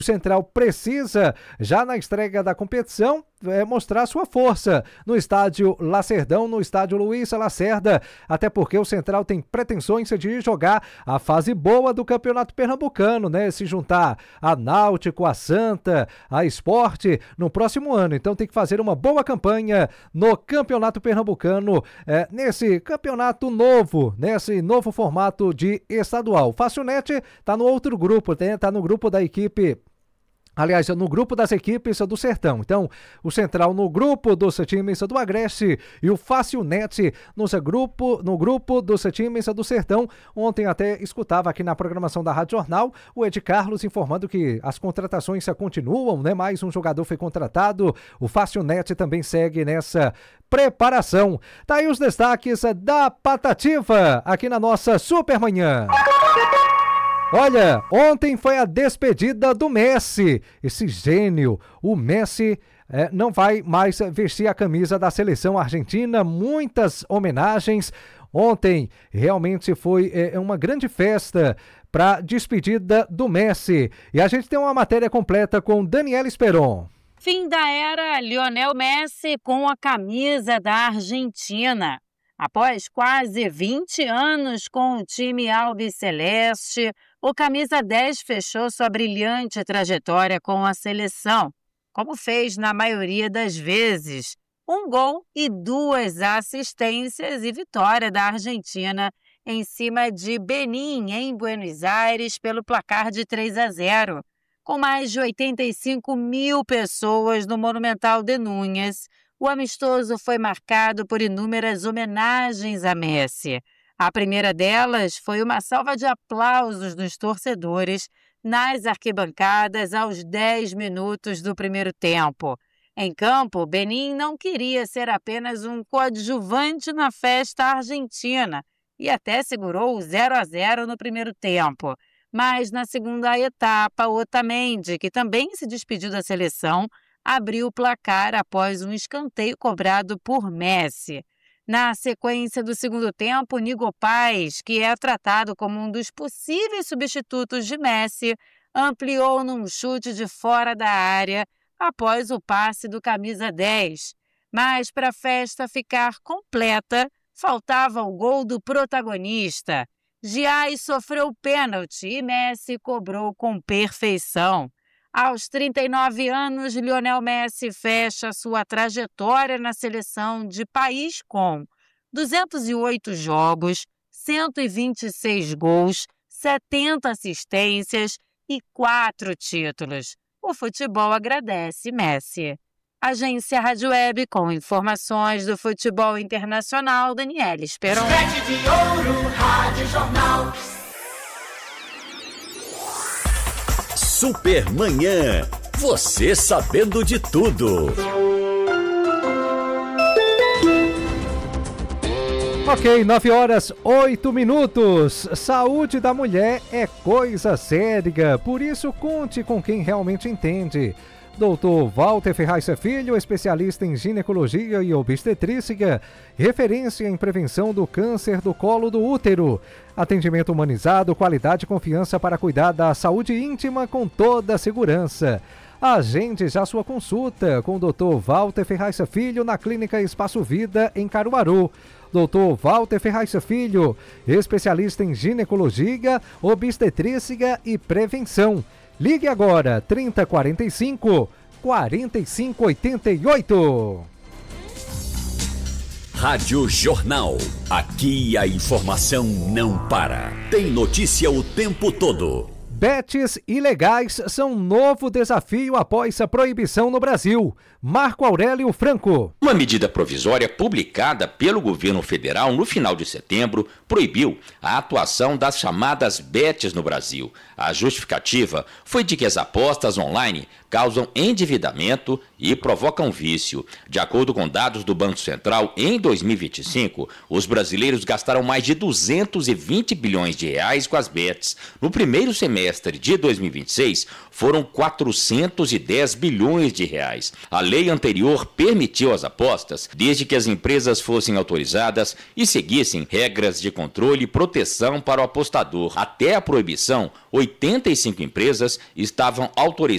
O Central precisa, já na estreia da competição, mostrar sua força no estádio Lacerdão, no estádio Luiz Lacerda, até porque o Central tem pretensões de jogar a fase boa do Campeonato Pernambucano, né? Se juntar a Náutico, a Santa, a Sport no próximo ano. Então tem que fazer uma boa campanha no Campeonato Pernambucano, nesse campeonato novo, nesse novo formato de estadual. O Facilnet tá no outro grupo, tá no grupo da equipe. Aliás, no grupo das equipes do Sertão. Então, o Central no grupo dos times do Agreste e o Facilnet no grupo dos times do Sertão. Ontem até escutava aqui na programação da Rádio Jornal o Ed Carlos informando que as contratações continuam, né? Mais um jogador foi contratado. O Facilnet também segue nessa preparação. Tá aí os destaques da Patativa aqui na nossa Supermanhã. Olha, ontem foi a despedida do Messi, esse gênio. O Messi não vai mais vestir a camisa da seleção argentina, muitas homenagens. Ontem realmente foi uma grande festa para a despedida do Messi. E a gente tem uma matéria completa com Daniela Esperon. Fim da era Lionel Messi com a camisa da Argentina. Após quase 20 anos com o time albiceleste, o camisa 10 fechou sua brilhante trajetória com a seleção, como fez na maioria das vezes. 1 gol e 2 assistências e vitória da Argentina em cima de Benin, em Buenos Aires, pelo placar de 3-0. Com mais de 85 mil pessoas no Monumental de Núñez, o amistoso foi marcado por inúmeras homenagens a Messi. A primeira delas foi uma salva de aplausos dos torcedores nas arquibancadas aos 10 minutos do primeiro tempo. Em campo, Benin não queria ser apenas um coadjuvante na festa argentina e até segurou o 0-0 no primeiro tempo. Mas na segunda etapa, Otamendi, que também se despediu da seleção, abriu o placar após um escanteio cobrado por Messi. Na sequência do segundo tempo, Nico Paz, que é tratado como um dos possíveis substitutos de Messi, ampliou num chute de fora da área após o passe do camisa 10. Mas para a festa ficar completa, faltava o gol do protagonista. Giai sofreu pênalti e Messi cobrou com perfeição. Aos 39 anos, Lionel Messi fecha sua trajetória na seleção de país com 208 jogos, 126 gols, 70 assistências e 4 títulos. O futebol agradece Messi. Agência Rádio Web com informações do futebol internacional, Daniela Esperon. Rede de Ouro, Rádio Jornal. Supermanhã, você sabendo de tudo. Ok, 9h08. Saúde da mulher é coisa séria, por isso conte com quem realmente entende. Dr. Walter Ferraz Filho, especialista em ginecologia e obstetrícia, referência em prevenção do câncer do colo do útero. Atendimento humanizado, qualidade e confiança para cuidar da saúde íntima com toda a segurança. Agende já sua consulta com o Dr. Walter Ferraz Filho na Clínica Espaço Vida, em Caruaru. Dr. Walter Ferraz Filho, especialista em ginecologia, obstetrícia e prevenção. Ligue agora, 3045-4588. Rádio Jornal. Aqui a informação não para. Tem notícia o tempo todo. Bets ilegais são um novo desafio após a proibição no Brasil. Marco Aurélio Franco. Uma medida provisória publicada pelo governo federal no final de setembro proibiu a atuação das chamadas bets no Brasil. A justificativa foi de que as apostas online causam endividamento e provocam vício. De acordo com dados do Banco Central, em 2025, os brasileiros gastaram mais de 220 bilhões de reais com as bets. No primeiro semestre de 2026, foram 410 bilhões de reais. A lei anterior permitiu as apostas desde que as empresas fossem autorizadas e seguissem regras de controle e proteção para o apostador. Até a proibição, 85 empresas estavam autorizadas